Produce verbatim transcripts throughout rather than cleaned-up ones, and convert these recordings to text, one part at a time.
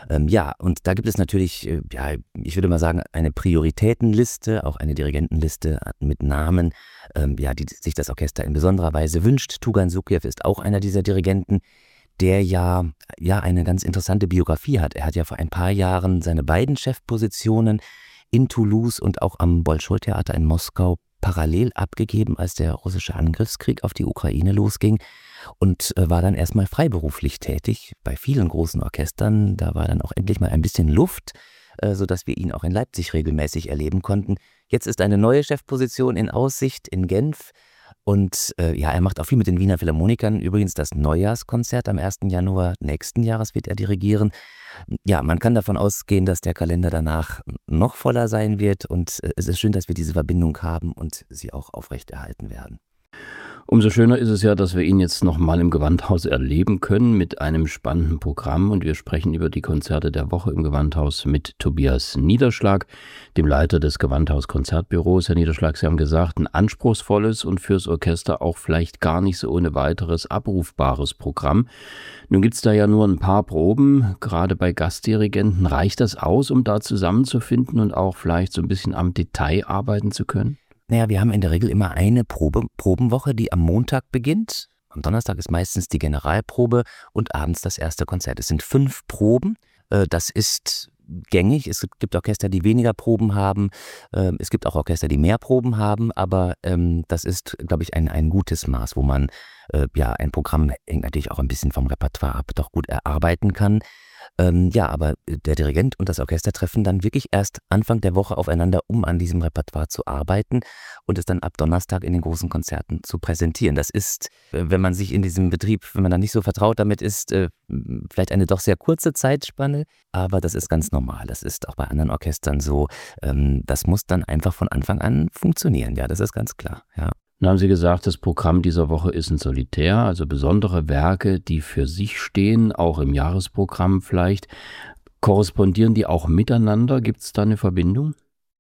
Ähm, ja, und da gibt es natürlich, äh, ja, ich würde mal sagen, eine Prioritätenliste, auch eine Dirigentenliste mit Namen, ähm, ja, die sich das Orchester in besonderer Weise wünscht. Tugan Sukjew ist auch einer dieser Dirigenten, der ja, ja eine ganz interessante Biografie hat. Er hat ja vor ein paar Jahren seine beiden Chefpositionen in Toulouse und auch am Bolschoi-Theater in Moskau parallel abgegeben, als der russische Angriffskrieg auf die Ukraine losging, und äh, war dann erstmal freiberuflich tätig bei vielen großen Orchestern. Da war dann auch endlich mal ein bisschen Luft, äh, sodass wir ihn auch in Leipzig regelmäßig erleben konnten. Jetzt ist eine neue Chefposition in Aussicht in Genf. Und äh, ja, er macht auch viel mit den Wiener Philharmonikern. Übrigens das Neujahrskonzert am ersten Januar nächsten Jahres wird er dirigieren. Ja, man kann davon ausgehen, dass der Kalender danach noch voller sein wird. Und äh, es ist schön, dass wir diese Verbindung haben und sie auch aufrechterhalten werden. Umso schöner ist es ja, dass wir ihn jetzt nochmal im Gewandhaus erleben können mit einem spannenden Programm. Und wir sprechen über die Konzerte der Woche im Gewandhaus mit Tobias Niederschlag, dem Leiter des Gewandhaus Konzertbüros. Herr Niederschlag, Sie haben gesagt, ein anspruchsvolles und fürs Orchester auch vielleicht gar nicht so ohne weiteres abrufbares Programm. Nun gibt es da ja nur ein paar Proben, gerade bei Gastdirigenten. Reicht das aus, um da zusammenzufinden und auch vielleicht so ein bisschen am Detail arbeiten zu können? Naja, wir haben in der Regel immer eine Probe, Probenwoche, die am Montag beginnt. Am Donnerstag ist meistens die Generalprobe und abends das erste Konzert. Es sind fünf Proben. Das ist gängig. Es gibt Orchester, die weniger Proben haben. Es gibt auch Orchester, die mehr Proben haben. Aber das ist, glaube ich, ein, ein gutes Maß, wo man ja ein Programm, hängt natürlich auch ein bisschen vom Repertoire ab, doch gut erarbeiten kann. Ähm, ja, aber der Dirigent und das Orchester treffen dann wirklich erst Anfang der Woche aufeinander, um an diesem Repertoire zu arbeiten und es dann ab Donnerstag in den großen Konzerten zu präsentieren. Das ist, wenn man sich in diesem Betrieb, wenn man da nicht so vertraut damit ist, äh, vielleicht eine doch sehr kurze Zeitspanne, aber das ist ganz normal. Das ist auch bei anderen Orchestern so. Ähm, das muss dann einfach von Anfang an funktionieren. Ja, das ist ganz klar, ja. Dann haben Sie gesagt, das Programm dieser Woche ist ein Solitär, also besondere Werke, die für sich stehen, auch im Jahresprogramm vielleicht. Korrespondieren die auch miteinander? Gibt es da eine Verbindung?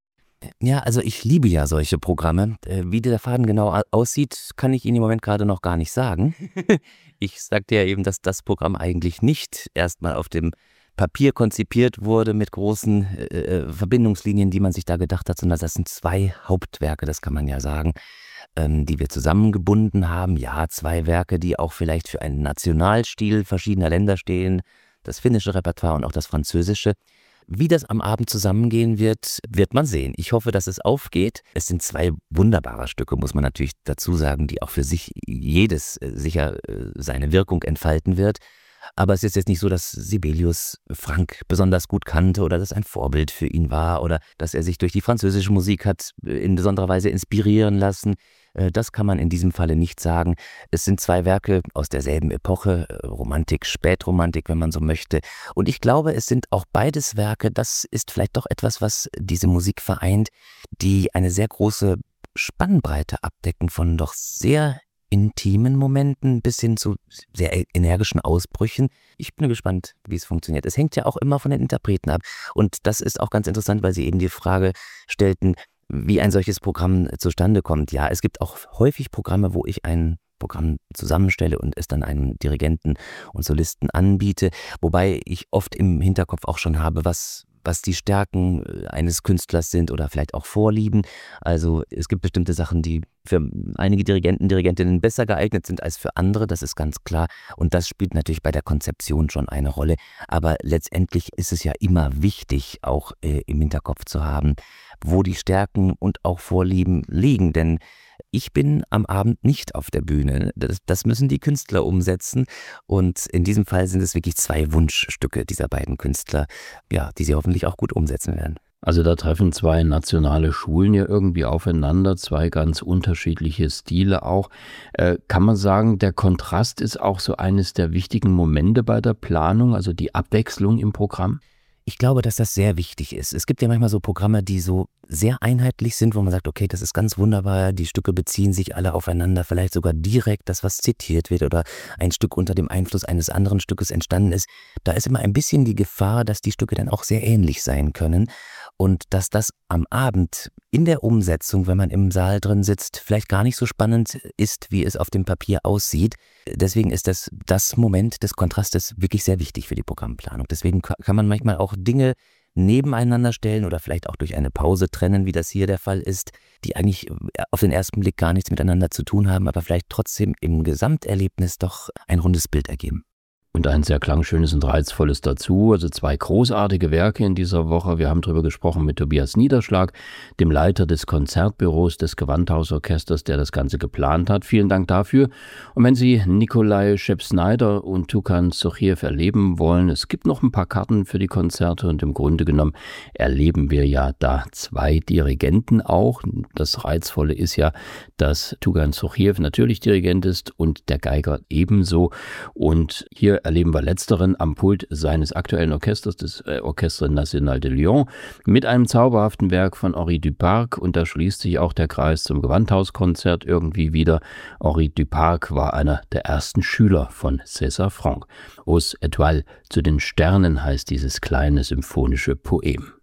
Ja, also ich liebe ja solche Programme. Wie der Faden genau aussieht, kann ich Ihnen im Moment gerade noch gar nicht sagen. Ich sagte ja eben, dass das Programm eigentlich nicht erstmal auf dem Papier konzipiert wurde mit großen äh, Verbindungslinien, die man sich da gedacht hat, sondern das sind zwei Hauptwerke, das kann man ja sagen, ähm, die wir zusammengebunden haben. Ja, zwei Werke, die auch vielleicht für einen Nationalstil verschiedener Länder stehen, das finnische Repertoire und auch das französische. Wie das am Abend zusammengehen wird, wird man sehen. Ich hoffe, dass es aufgeht. Es sind zwei wunderbare Stücke, muss man natürlich dazu sagen, die auch für sich jedes sicher seine Wirkung entfalten wird. Aber es ist jetzt nicht so, dass Sibelius Franck besonders gut kannte oder dass ein Vorbild für ihn war oder dass er sich durch die französische Musik hat in besonderer Weise inspirieren lassen. Das kann man in diesem Falle nicht sagen. Es sind zwei Werke aus derselben Epoche, Romantik, Spätromantik, wenn man so möchte. Und ich glaube, es sind auch beides Werke, das ist vielleicht doch etwas, was diese Musik vereint, die eine sehr große Spannbreite abdecken von doch sehr intimen Momenten bis hin zu sehr energischen Ausbrüchen. Ich bin gespannt, wie es funktioniert. Es hängt ja auch immer von den Interpreten ab. Und das ist auch ganz interessant, weil Sie eben die Frage stellten, wie ein solches Programm zustande kommt. Ja, es gibt auch häufig Programme, wo ich ein Programm zusammenstelle und es dann einem Dirigenten und Solisten anbiete, wobei ich oft im Hinterkopf auch schon habe, was was die Stärken eines Künstlers sind oder vielleicht auch Vorlieben. Also es gibt bestimmte Sachen, die für einige Dirigenten, Dirigentinnen besser geeignet sind als für andere, das ist ganz klar. Und das spielt natürlich bei der Konzeption schon eine Rolle. Aber letztendlich ist es ja immer wichtig, auch äh, im Hinterkopf zu haben, wo die Stärken und auch Vorlieben liegen. Denn ich bin am Abend nicht auf der Bühne. Das, das müssen die Künstler umsetzen. Und in diesem Fall sind es wirklich zwei Wunschstücke dieser beiden Künstler, ja, die sie hoffentlich auch gut umsetzen werden. Also da treffen zwei nationale Schulen ja irgendwie aufeinander, zwei ganz unterschiedliche Stile auch. Äh, kann man sagen, der Kontrast ist auch so eines der wichtigen Momente bei der Planung, also die Abwechslung im Programm? Ich glaube, dass das sehr wichtig ist. Es gibt ja manchmal so Programme, die so sehr einheitlich sind, wo man sagt, okay, das ist ganz wunderbar, die Stücke beziehen sich alle aufeinander, vielleicht sogar direkt das, was zitiert wird oder ein Stück unter dem Einfluss eines anderen Stückes entstanden ist. Da ist immer ein bisschen die Gefahr, dass die Stücke dann auch sehr ähnlich sein können. und dass das am Abend in der Umsetzung, wenn man im Saal drin sitzt, vielleicht gar nicht so spannend ist, wie es auf dem Papier aussieht. Deswegen ist das, das Moment des Kontrastes wirklich sehr wichtig für die Programmplanung. Deswegen kann man manchmal auch Dinge nebeneinander stellen oder vielleicht auch durch eine Pause trennen, wie das hier der Fall ist, die eigentlich auf den ersten Blick gar nichts miteinander zu tun haben, aber vielleicht trotzdem im Gesamterlebnis doch ein rundes Bild ergeben. Und ein sehr klangschönes und reizvolles dazu, also zwei großartige Werke in dieser Woche. Wir haben darüber gesprochen mit Tobias Niederschlag, dem Leiter des Konzertbüros des Gewandhausorchesters, der das Ganze geplant hat. Vielen Dank dafür. Und wenn Sie Nikolai Scheps-Snyder und Tukan Sochiev erleben wollen, es gibt noch ein paar Karten für die Konzerte und im Grunde genommen erleben wir ja da zwei Dirigenten auch. Das Reizvolle ist ja, dass Tukan Sochiev natürlich Dirigent ist und der Geiger ebenso. Und hier erleben wir Letzteren am Pult seines aktuellen Orchesters, des äh, Orchestre National de Lyon, mit einem zauberhaften Werk von Henri Duparc. Und da schließt sich auch der Kreis zum Gewandhauskonzert irgendwie wieder. Henri Duparc war einer der ersten Schüler von César Franck. Aux Étoiles, zu den Sternen heißt dieses kleine symphonische Poem.